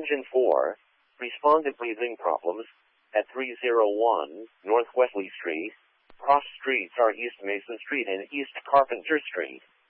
Engine 4, responded breathing problems at 301 North Wesley Street. Cross streets are East Mason Street and East Carpenter Street.